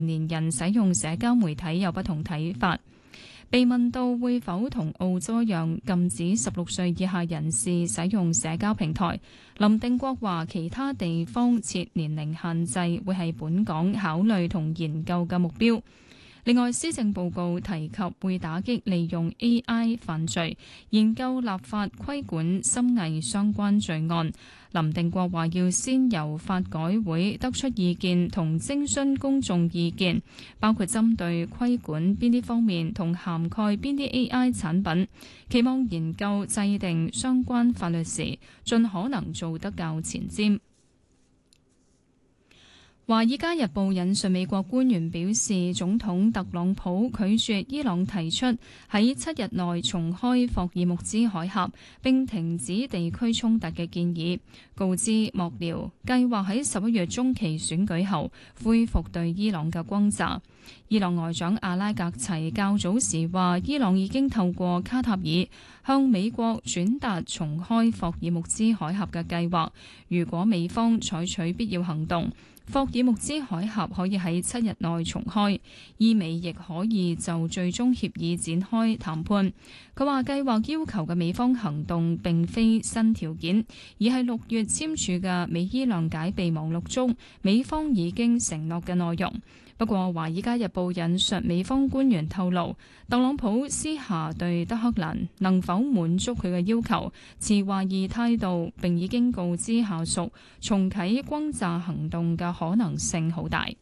年人使用社交媒體有不同睇法。被問到會否同澳洲一樣禁止16歲以下人士使用社交平台，林定國話其他地方設年齡限制會係本港考慮同研究嘅目標。另外，施政報告提及會打擊利用 AI 犯罪，研究立法規管深偽相關罪案。林定國話要先由法改會得出意見同徵詢公眾意見，包括針對規管邊啲方面同涵蓋邊啲 AI 產品，期望研究制定相關法律時盡可能做得較前瞻。《華爾街日報》引述美國官員表示，總統特朗普拒絕伊朗提出喺7日內重開霍爾木茲海峽並停止地區衝突嘅建議，告知幕僚計劃喺11月中期選舉後恢復對伊朗嘅轟炸。伊朗外長阿拉格齊較早時話，伊朗已經透過卡塔爾向美國轉達重開霍爾木茲海峽嘅計劃，如果美方採取必要行動，霍爾木茲海峽可以喺7日內重開，伊美亦可以就最終協議展開談判。佢話計劃要求嘅美方行動並非新條件，而係6月簽署嘅美伊諒解備忘錄中美方已經承諾嘅內容。不過，《華爾街日報》引述美方官員透露，特朗普私下對德黑蘭能否滿足佢嘅要求持懷疑態度，並已經告知下屬重啟轟炸行動嘅可能性好大。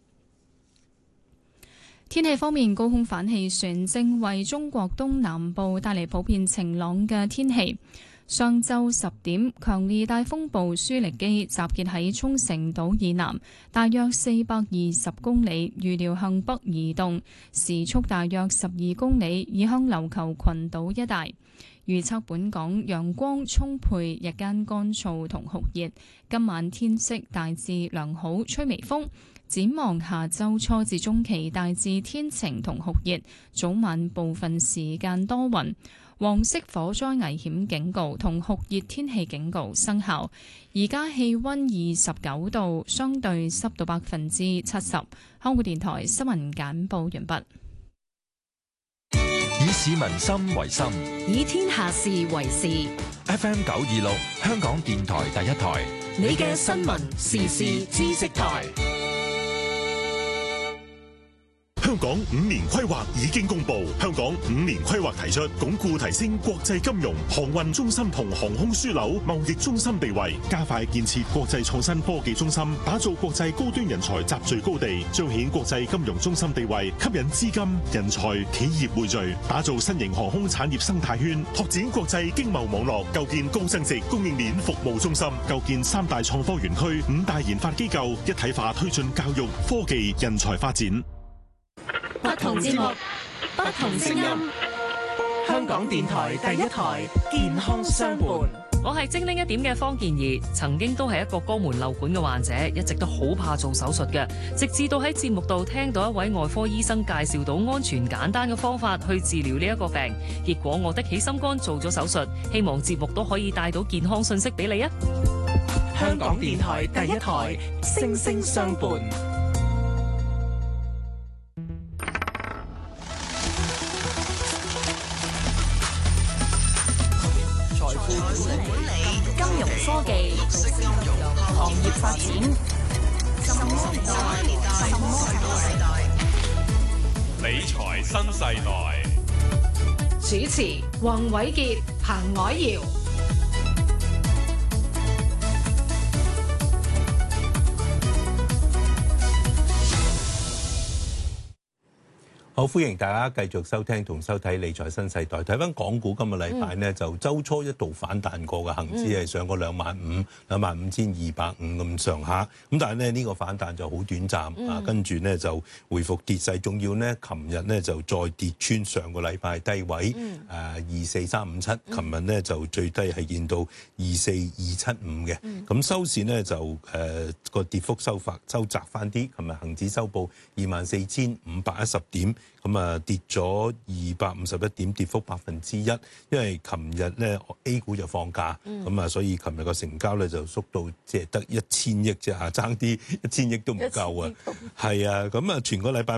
天氣方面，高空反氣旋正為中國東南部帶嚟普遍晴朗嘅天氣。上晝10點，強烈大風暴舒力基集結喺沖繩島以南，大約420公里，預料向北移動，時速大約12公里，移向琉球群島一帶。預測本港陽光充沛，日間乾燥同酷熱，今晚天色大致良好，吹微風。展望下週初至中期大致天晴同酷熱，早晚部分時間多雲。黃色火災危險警告同酷熱天氣警告生效。而家氣溫29度，相對濕度70%。香港電台新聞簡報完畢。 以市民心為心， 以天下事為事。 FM 926，香港電台第一台， 你嘅新聞時事知識台。 香港5年規劃已經公布，香港5年規劃提出鞏固提升國際金融、航運中心同航空樞紐貿易中心地位，加快建設國際創新科技中心，打造國際高端人才集聚高地，彰顯國際金融中心地位，吸引資金、人才、企業匯聚，打造新型航空產業生態圈，拓展國際經貿網絡，構建高增值供應鏈服務中心，構建3大創科園區、5大研發機構，一體化推進教育、科技、人才發展。 不同節目，不同聲音。香港電台第一台，健康相伴。 我係精靈一點嘅方健儀，曾經都係一個肛門漏管嘅患者，一直都好怕做手術嘅。直至到喺節目度聽到一位外科醫生介紹到安全簡單嘅方法去治療呢一個病，結果我的起心肝做咗手術。希望節目都可以帶到健康信息俾你啊！ 香港電台第一台，聲聲相伴。管理、金融科技、行業發展，什麼世代？ 理財新世代。 主持：黃偉傑、彭藹瑤。 好，歡迎大家繼續收聽同收睇理財新世代。睇翻港股今個禮拜呢，就週初一度反彈過嘅，恆指係上過25,000、25,250咁上下。咁但係呢，呢個反彈就好短暫啊，跟住呢就回復跌勢，仲要呢琴日呢就再跌穿上個禮拜低位24357，琴日呢就最低係見到24275嘅。咁收市呢就個跌幅收窄翻啲。琴日恆指收報24,510點。 咁啊跌咗251點，跌幅1%。因為琴日咧 A 股就放假，咁啊所以琴日個成交咧就縮到即係得1000億啫嚇，爭啲1000億都唔夠啊。係啊，咁啊全個禮拜